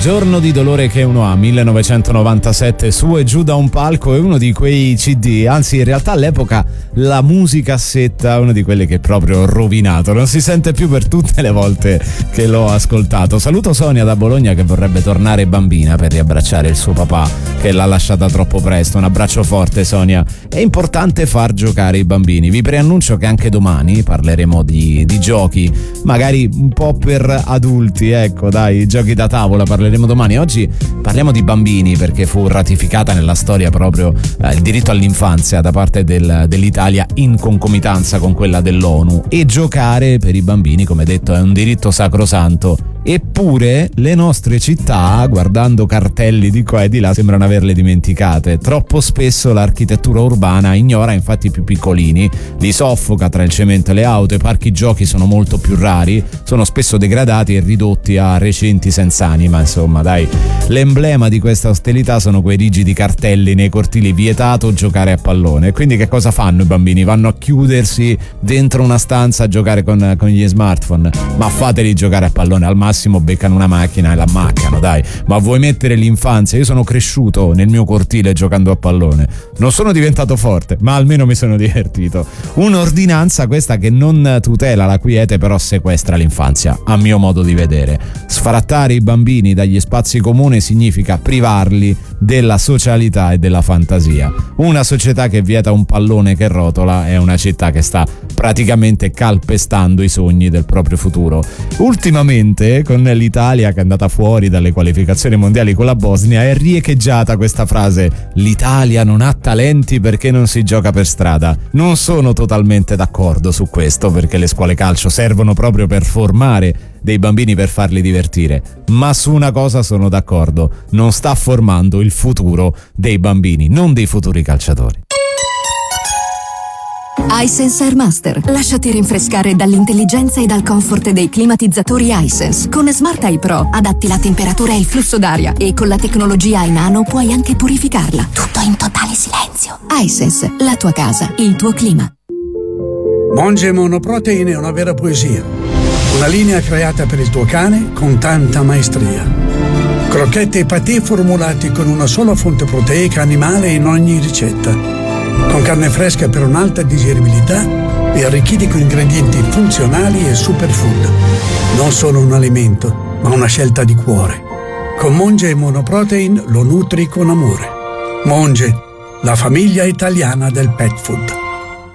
Giorno di dolore che uno ha, 1997, su e giù da un palco, è uno di quei CD, anzi in realtà all'epoca la musicassetta è una di quelle che è proprio rovinato, non si sente più per tutte le volte che l'ho ascoltato. Saluto Sonia da Bologna che vorrebbe tornare bambina per riabbracciare il suo papà che l'ha lasciata troppo presto. Un abbraccio forte Sonia. È importante far giocare i bambini. Vi preannuncio che anche domani parleremo di giochi, magari un po' per adulti, ecco dai, giochi da tavola parleremo domani. Oggi parliamo di bambini perché fu ratificata nella storia proprio il diritto all'infanzia da parte dell'Italia in concomitanza con quella dell'ONU, e giocare per i bambini, come detto, è un diritto sacrosanto. Eppure le nostre città, guardando cartelli di qua e di là, sembrano averle dimenticate. Troppo spesso l'architettura urbana ignora infatti i più piccolini, li soffoca tra il cemento e le auto. I parchi giochi sono molto più rari, sono spesso degradati e ridotti a recinti senza anima. Insomma dai, l'emblema di questa ostilità sono quei rigidi cartelli nei cortili: vietato giocare a pallone. E quindi che cosa fanno i bambini? Vanno a chiudersi dentro una stanza a giocare con gli smartphone? Ma fateli giocare a pallone, al massimo beccano una macchina e la ammaccano, dai. Ma vuoi mettere l'infanzia? Io sono cresciuto nel mio cortile giocando a pallone, non sono diventato forte, ma almeno mi sono divertito. Un'ordinanza questa che non tutela la quiete, però sequestra l'infanzia, a mio modo di vedere. Sfrattare i bambini dagli spazi comuni significa privarli della socialità e della fantasia. Una società che vieta un pallone che rotola è una città che sta praticamente calpestando i sogni del proprio futuro. Ultimamente, con l'Italia che è andata fuori dalle qualificazioni mondiali con la Bosnia, è riecheggiata questa frase: l'Italia non ha talenti perché non si gioca per strada. Non sono totalmente d'accordo su questo, perché le scuole calcio servono proprio per formare dei bambini, per farli divertire, ma su una cosa sono d'accordo: non sta formando il futuro dei bambini, non dei futuri calciatori. iSense Air Master. Lasciati rinfrescare dall'intelligenza e dal comfort dei climatizzatori iSense. Con Smart Eye Pro adatti la temperatura e il flusso d'aria, e con la tecnologia iNano puoi anche purificarla. Tutto in totale silenzio. iSense, la tua casa, il tuo clima. Monge Monoprotein è una vera poesia. Una linea creata per il tuo cane con tanta maestria. Crocchette e patè formulati con una sola fonte proteica animale in ogni ricetta. Con carne fresca per un'alta digeribilità e arricchiti con ingredienti funzionali e superfood. Non solo un alimento, ma una scelta di cuore. Con Monge Monoprotein lo nutri con amore. Monge, la famiglia italiana del pet food.